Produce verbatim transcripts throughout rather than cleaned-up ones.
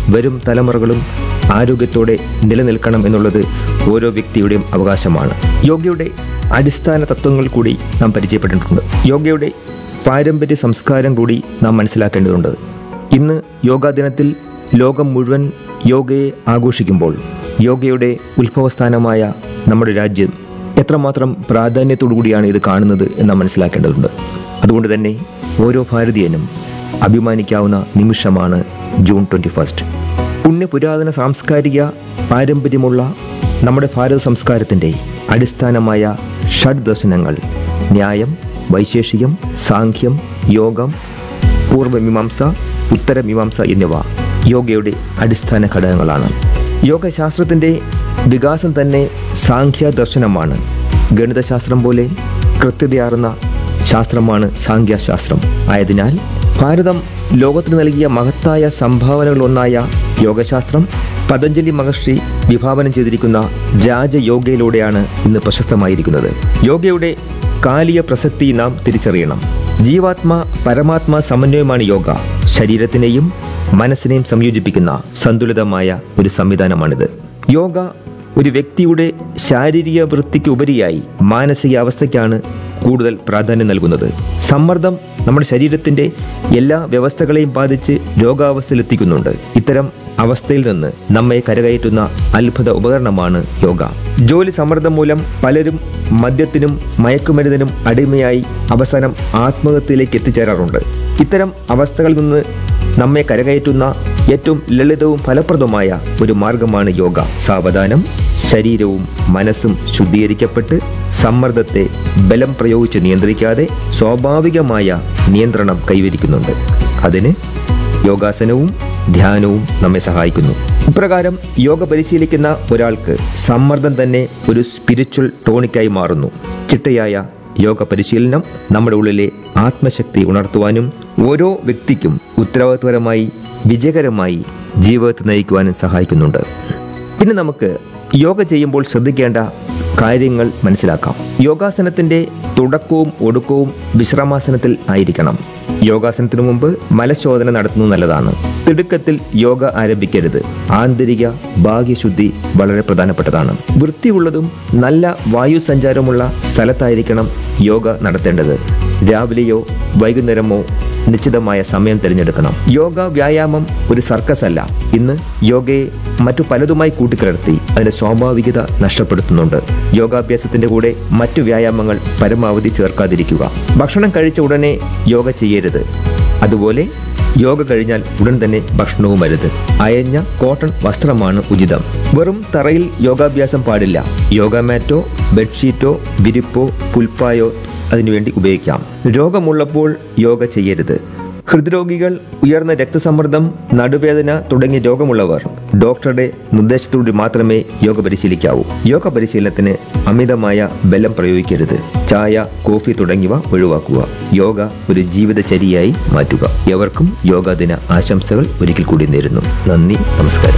വരും തലമുറകളും ആരോഗ്യത്തോടെ നിലനിൽക്കണം എന്നുള്ളത് ഓരോ വ്യക്തിയുടെയും അവകാശമാണ്. യോഗയുടെ അടിസ്ഥാന തത്വങ്ങൾ കൂടി നാം പരിചയപ്പെട്ടിട്ടുണ്ട്. യോഗയുടെ പാരമ്പര്യ സംസ്കാരം കൂടി നാം മനസ്സിലാക്കേണ്ടതുണ്ട്. ഇന്ന് യോഗാ ദിനത്തിൽ ലോകം മുഴുവൻ യോഗയെ ആഘോഷിക്കുമ്പോൾ യോഗയുടെ ഉത്ഭവസ്ഥാനമായ നമ്മുടെ രാജ്യം എത്രമാത്രം പ്രാധാന്യത്തോടു കൂടിയാണ് ഇത് കാണുന്നത് എന്ന് നാം മനസ്സിലാക്കേണ്ടതുണ്ട്. അതുകൊണ്ട് തന്നെ ഓരോ ഭാരതീയനും അഭിമാനിക്കാവുന്ന നിമിഷമാണ് ജൂൺ ട്വൻറ്റി ഫസ്റ്റ്. പുണ്യപുരാതന സാംസ്കാരിക പാരമ്പര്യമുള്ള നമ്മുടെ ഭാരത സംസ്കാരത്തിൻ്റെ അടിസ്ഥാനമായ ഷഡ് ദർശനങ്ങൾ ന്യായം, വൈശേഷികം, സാഖ്യം, യോഗം, പൂർവ്വമീമാംസ, ഉത്തരമീമാംസ എന്നിവ യോഗയുടെ അടിസ്ഥാന ഘടകങ്ങളാണ്. യോഗശാസ്ത്രത്തിൻ്റെ വികാസം തന്നെ സാഖ്യ ദർശനമാണ്. ഗണിതശാസ്ത്രം പോലെ കൃത്യതയാർന്ന ശാസ്ത്രമാണ് സാഖ്യശാസ്ത്രം. ആയതിനാൽ ഭാരതം ലോകത്തിന് നൽകിയ മഹത്തായ സംഭാവനകളൊന്നായ യോഗശാസ്ത്രം പതഞ്ജലി മഹർഷി വിഭാവനം ചെയ്തിരിക്കുന്ന രാജയോഗയിലൂടെയാണ് ഇന്ന് പ്രശസ്തമായിരിക്കുന്നത്. യോഗയുടെ കാലിക പ്രസക്തി നാം തിരിച്ചറിയണം. ജീവാത്മ പരമാത്മ സമന്വയമാണ് യോഗ. ശരീരത്തിനെയും മനസ്സിനെയും സംയോജിപ്പിക്കുന്ന സന്തുലിതമായ ഒരു സംവിധാനമാണിത്. യോഗ ഒരു വ്യക്തിയുടെ ശാരീരിക വൃത്തിക്ക് ഉപരിയായി മാനസിക അവസ്ഥയ്ക്കാണ് കൂടുതൽ പ്രാധാന്യം നൽകുന്നത്. സമ്മർദ്ദം നമ്മുടെ ശരീരത്തിൻ്റെ എല്ലാ വ്യവസ്ഥകളെയും ബാധിച്ച് രോഗാവസ്ഥയിലെത്തിക്കുന്നുണ്ട്. ഇത്തരം അവസ്ഥയിൽ നിന്ന് നമ്മെ കരകയറ്റുന്ന അത്ഭുത ഉപകരണമാണ് യോഗ. ജോലി സമ്മർദ്ദം മൂലം പലരും മദ്യത്തിനും മയക്കുമരുന്നിനും അടിമയായി അവസാനം ആത്മഹത്യയിലേക്ക് എത്തിച്ചേരാറുണ്ട്. ഇത്തരം അവസ്ഥകളിൽ നിന്ന് നമ്മെ കരകയറ്റുന്ന ഏറ്റവും ലളിതവും ഫലപ്രദവുമായ ഒരു മാർഗമാണ് യോഗ. സാവധാനം ശരീരവും മനസ്സും ശുദ്ധീകരിക്കപ്പെട്ട് സമ്മർദ്ദത്തെ ബലം പ്രയോഗിച്ച് നിയന്ത്രിക്കാതെ സ്വാഭാവികമായ നിയന്ത്രണം കൈവരിക്കുന്നുണ്ട്. അതിന് യോഗാസനവും ധ്യാനവും നമ്മെ സഹായിക്കുന്നു. ഇപ്രകാരം യോഗ പരിശീലിക്കുന്ന ഒരാൾക്ക് സമ്മർദ്ദം തന്നെ ഒരു സ്പിരിച്വൽ ടോണിക്കായി മാറുന്നു. ചിട്ടയായ യോഗ പരിശീലനം നമ്മുടെ ഉള്ളിലെ ആത്മശക്തി ഉണർത്തുവാനും ഓരോ വ്യക്തിക്കും ഉത്തരവാദിത്വപരമായി വിജയകരമായി ജീവിതത്തെ നയിക്കുവാനും സഹായിക്കുന്നുണ്ട്. പിന്നെ നമുക്ക് യോഗ ചെയ്യുമ്പോൾ ശ്രദ്ധിക്കേണ്ട കാര്യങ്ങൾ മനസ്സിലാക്കാം. യോഗാസനത്തിൻ്റെ തുടക്കവും ഒടുക്കവും വിശ്രമാസനത്തിൽ ആയിരിക്കണം. യോഗാസനത്തിനു മുമ്പ് മലശോധന നടത്തുന്നത് നല്ലതാണ്. തിടുക്കത്തിൽ യോഗ ആരംഭിക്കരുത്. ആന്തരിക ഭാഗ്യശുദ്ധി വളരെ പ്രധാനപ്പെട്ടതാണ്. വൃത്തിയുള്ളതും നല്ല വായു സഞ്ചാരമുള്ള സ്ഥലത്തായിരിക്കണം യോഗ നടത്തേണ്ടത്. രാവിലെയോ വൈകുന്നേരമോ നിശ്ചിതമായ സമയം തിരഞ്ഞെടുക്കണം. യോഗ വ്യായാമം ഒരു സർക്കസ് അല്ല. ഇന്ന് യോഗയെ മറ്റു പലതുമായി കൂട്ടിക്കലർത്തി അതിന്റെ സ്വാഭാവികത നഷ്ടപ്പെടുത്തുന്നുണ്ട്. യോഗാഭ്യാസത്തിന്റെ കൂടെ മറ്റു വ്യായാമങ്ങൾ പരമാവധി ചേർക്കാതിരിക്കുക. ഭക്ഷണം കഴിച്ച ഉടനെ യോഗ ചെയ്യരുത്. അതുപോലെ യോഗ കഴിഞ്ഞാൽ ഉടൻ തന്നെ ഭക്ഷണവും അരുത്. അയഞ്ഞ കോട്ടൺ വസ്ത്രമാണ് ഉചിതം. വെറും തറയിൽ യോഗാഭ്യാസം പാടില്ല. യോഗ മാറ്റോ ബെഡ്ഷീറ്റോ വിരിപ്പോ പുൽപ്പായോ അതിനുവേണ്ടി ഉപയോഗിക്കാം. രോഗമുള്ളപ്പോൾ യോഗ ചെയ്യരുത്. ഹൃദ്രോഗികൾ, ഉയർന്ന രക്തസമ്മർദ്ദം, നടുവേദന തുടങ്ങിയ രോഗമുള്ളവർ ഡോക്ടറുടെ നിർദ്ദേശത്തോടെ മാത്രമേ യോഗ പരിശീലിക്കാവൂ. യോഗ പരിശീലനത്തിന് അമിതമായ ബലം പ്രയോഗിക്കരുത്. ചായ, കോഫി തുടങ്ങിയവ ഒഴിവാക്കുക. യോഗ ഒരു ജീവിതചര്യയായി മാറ്റുക. എവർക്കും യോഗാ ദിന ആശംസകൾ ഒരിക്കൽ കൂടി നേരുന്നു. നന്ദി, നമസ്കാരം.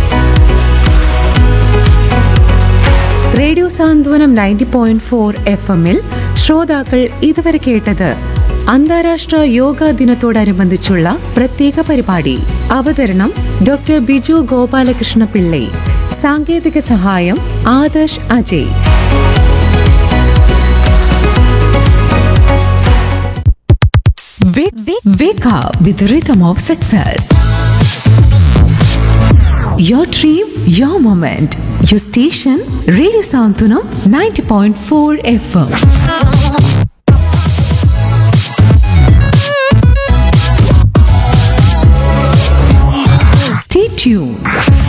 റേഡിയോ സാന്ത്വനം നയൻറ്റി പോയിന്റ് ഫോർ എഫ് എമ്മിൽ ശ്രോതാക്കൾ ഇതുവരെ കേട്ടത് അന്താരാഷ്ട്ര യോഗാ ദിനത്തോടനുബന്ധിച്ചുള്ള പ്രത്യേക പരിപാടി. അവതരണം ഡോക്ടർ ബിജു ഗോപാലകൃഷ്ണ പിള്ളൈ. സാങ്കേതിക സഹായം Adarsh Ajay. Wake, wake, wake up with the rhythm of success. Your dream, your moment. Your station, Radio Santhanam ninety point four F M. Stay tuned.